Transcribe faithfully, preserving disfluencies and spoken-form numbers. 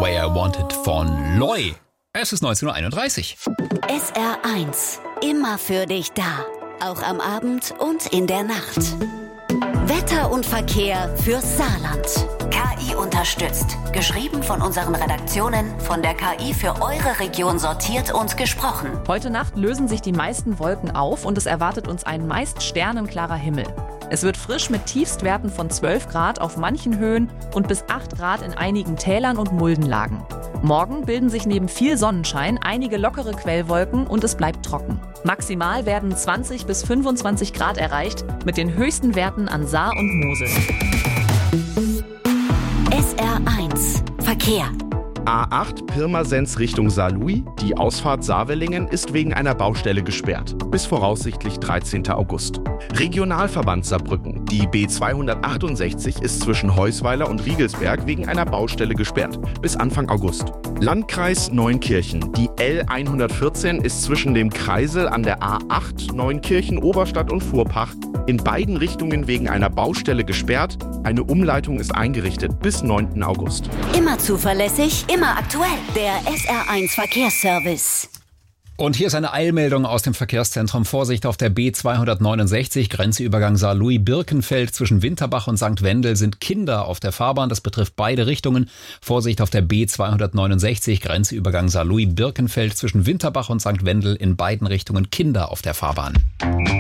Way I Want It von Loy. Es ist neunzehn Uhr einunddreißig. S R eins. Immer für dich da. Auch am Abend und in der Nacht. Wetter und Verkehr fürs Saarland. K I unterstützt. Geschrieben von unseren Redaktionen, von der K I für eure Region sortiert und gesprochen. Heute Nacht lösen sich die meisten Wolken auf und es erwartet uns ein meist sternenklarer Himmel. Es wird frisch mit Tiefstwerten von zwölf Grad auf manchen Höhen und bis acht Grad in einigen Tälern und Muldenlagen. Morgen bilden sich neben viel Sonnenschein einige lockere Quellwolken und es bleibt trocken. Maximal werden zwanzig bis fünfundzwanzig Grad erreicht, mit den höchsten Werten an Saar und Mosel. S R eins. Verkehr. A acht Pirmasens Richtung Saarlouis. Die Ausfahrt Saarwellingen ist wegen einer Baustelle gesperrt. Bis voraussichtlich dreizehnten August. Regionalverband Saarbrücken. Die B zweihundertachtundsechzig ist zwischen Heusweiler und Riegelsberg wegen einer Baustelle gesperrt. Bis Anfang August. Landkreis Neunkirchen. Die L hundertvierzehn ist zwischen dem Kreisel an der A acht Neunkirchen, Oberstadt und Fuhrpach in beiden Richtungen wegen einer Baustelle gesperrt. Eine Umleitung ist eingerichtet bis neunten August. Immer zuverlässig, immer aktuell. Der S R eins Verkehrsservice. Und hier ist eine Eilmeldung aus dem Verkehrszentrum. Vorsicht auf der B zweihundertneunundsechzig, Grenzübergang Saarlouis-Birkenfeld. Zwischen Winterbach und Sankt Wendel sind Kinder auf der Fahrbahn. Das betrifft beide Richtungen. Vorsicht auf der B zweihundertneunundsechzig, Grenzübergang Saarlouis-Birkenfeld. Zwischen Winterbach und Sankt Wendel in beiden Richtungen Kinder auf der Fahrbahn.